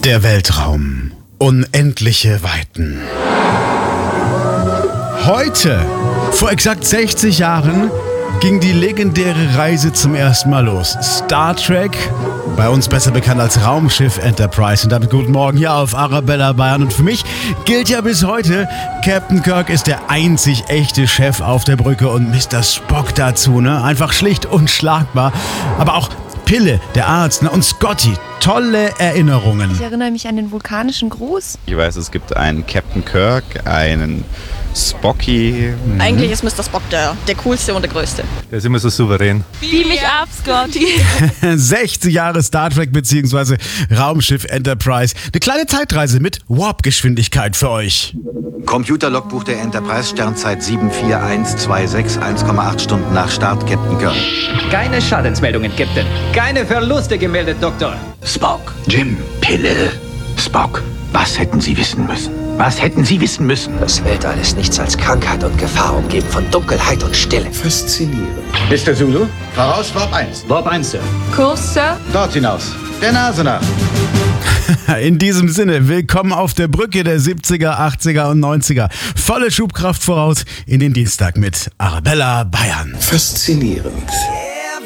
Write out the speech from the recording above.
Der Weltraum. Unendliche Weiten. Heute, vor exakt 60 Jahren, ging die legendäre Reise zum ersten Mal los. Star Trek, bei uns besser bekannt als Raumschiff Enterprise. Und damit guten Morgen hier auf Arabella Bayern. Und für mich gilt ja bis heute, Captain Kirk ist der einzig echte Chef auf der Brücke und Mr. Spock dazu, ne? Einfach schlicht unschlagbar. Aber auch Pille, der Arzt, ne? Und Scotty, tolle Erinnerungen. Ich erinnere mich an den vulkanischen Gruß. Ich weiß, es gibt einen Captain Kirk, einen Spocky. Eigentlich ist Mr. Spock der coolste und der größte. Der ist immer so souverän. Beam mich ab, Scotty. 60 Jahre Star Trek bzw. Raumschiff Enterprise. Eine kleine Zeitreise mit Warp-Geschwindigkeit für euch. Computerlogbuch der Enterprise, Sternzeit 74126, 1,8 Stunden nach Start, Captain Kirk. Keine Schadensmeldungen, Captain. Keine Verluste gemeldet, Doktor. Spock, Jim, Pille. Spock, was hätten Sie wissen müssen? Was hätten Sie wissen müssen? Das Weltall ist nichts als Krankheit und Gefahr, umgeben von Dunkelheit und Stille. Faszinierend. Mr. Zulu, voraus, Warp 1. Warp 1, Sir. Kurs, Sir. Dort hinaus. Der Nase nach. In diesem Sinne, willkommen auf der Brücke der 70er, 80er und 90er. Volle Schubkraft voraus in den Dienstag mit Arabella Bayern. Faszinierend.